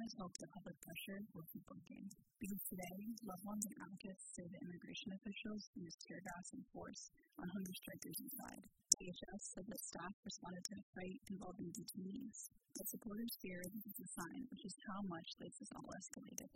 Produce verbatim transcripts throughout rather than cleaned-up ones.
Lawmakers hope that public pressure will keep working. Because today, loved ones and advocates say that immigration officials used tear gas and force on hunger strikers inside. D H S said that staff responded to a fight involving detainees. But supporters fear this is a sign of just how much this has all escalated.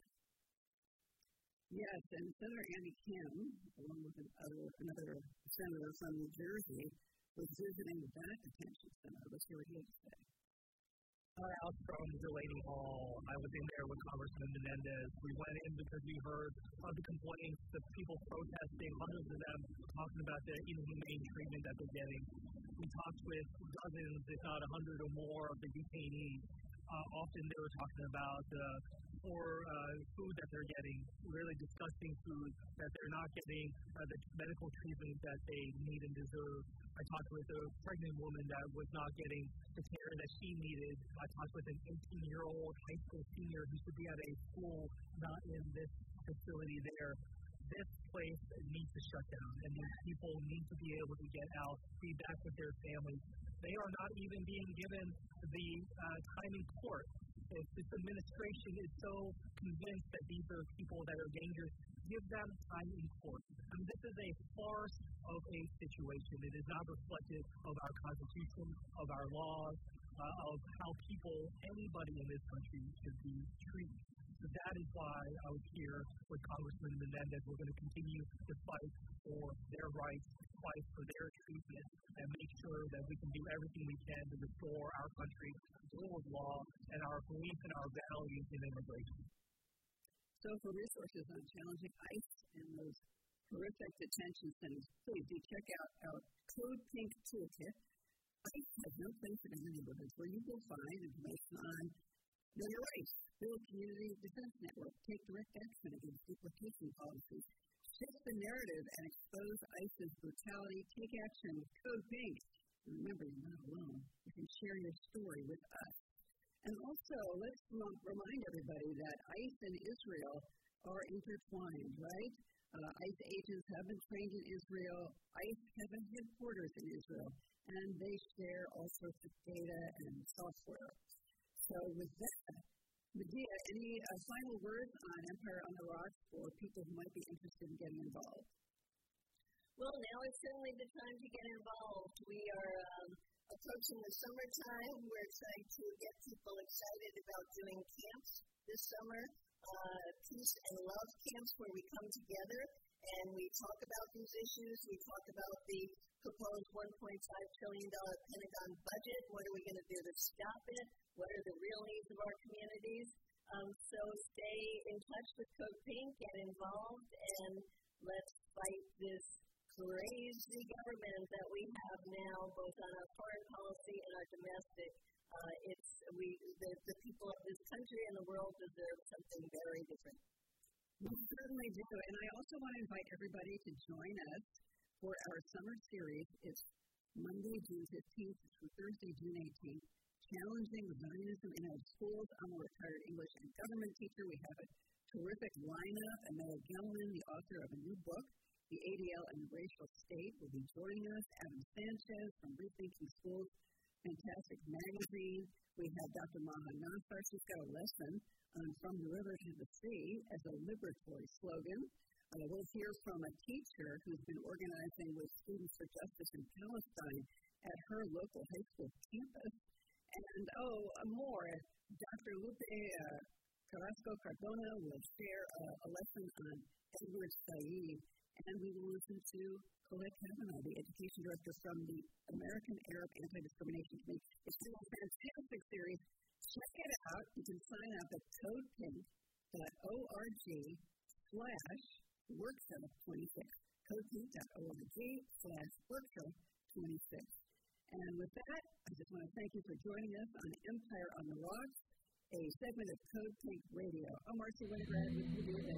Yes, and Senator Andy Kim, along with another, another senator from New Jersey, was visiting that detention center. Let's hear what he had to say. Hi, Alex from Delaney Hall. I was in there with Congressman Menendez. We went in because we heard of the complaints, the people protesting, hundreds of them talking about the inhumane treatment that they're getting. We talked with dozens, if not a hundred or more, of the detainees. Uh, often they were talking about the uh, poor uh, food that they're getting, really disgusting food, that they're not getting uh, the medical treatment that they need and deserve. I talked with a pregnant woman that was not getting the care that she needed. I talked with an eighteen-year-old high school senior who should be at a school, not in this facility there. This place needs to shut down, and these people need to be able to get out, be back with their families. They are not even being given the uh, time in court. If this administration is so convinced that these are people that are dangerous, give them time in court. I mean, this is a farce of a situation. It is not reflective of our Constitution, of our laws, uh, of how people, anybody in this country, should be treated. So that is why I was here with Congressman Menendez. We're going to continue to fight for their rights, fight for their treatment, and make sure that we can do everything we can to restore our country, the rule of law, and our belief in our values in immigration. So for resources on challenging ICE and those horrific detention centers, please do check out our Code Pink Toolkit. ICE has no place in any neighborhoods where you will find information on know your rights, build community defense network, take direct action against deportation policies, shift the narrative and expose ICE's brutality, take action with Code Pink. And remember, you're not alone. You can share your story with us. And also, let's remind everybody that ICE and Israel are intertwined, right? Uh, ICE agents have been trained in Israel. ICE has a headquarters in Israel, and they share all sorts of data and software. So with that, Medea, any uh, final words on Empire on the Rocks for people who might be interested in getting involved? Well, now is certainly the time to get involved. We are um, approaching the summertime. We're trying to get people excited about doing camps this summer, uh, peace and love camps where we come together and we talk about these issues. We talk about the proposed one point five trillion dollars Pentagon budget. What are we going to do to stop it? What are the real needs of our communities? Um, so stay in touch with Code Pink, get involved, and let's fight this crazy government that we have now, both on our foreign policy and our domestic. Uh, it's we the, the people of this country and the world deserve something very different. We certainly do, and I also want to invite everybody to join us for our summer series. It's Monday, June fifteenth through Thursday, June eighteenth, Challenging Zionism in Our Schools. I'm a retired English and government teacher. We have a terrific lineup. Amanda Gelman, the author of a new book, The A D L and the Racial State, will be joining us. Adam Sanchez from Rethinking Schools, fantastic magazine. We have Doctor Maha Nassar. She's got a lesson on From the River to the Sea as a liberatory slogan. Uh, we'll hear from a teacher who's been organizing with Students for Justice in Palestine at her local high school campus. And, oh, more, Doctor Lupe uh, Carrasco Cardona will share uh, a lesson on Edward Said, and we will listen to Colette Kavanaugh, the education director from the American Arab Anti-Discrimination Committee. It's been a fantastic series. Check it out. You can sign up at codepink dot org slash workshop twenty-six. codepink dot org slash workshop twenty-six. And with that, I just want to thank you for joining us on Empire on the Rocks, a segment of Code Pink Radio. I'm Marcy Winograd with you today.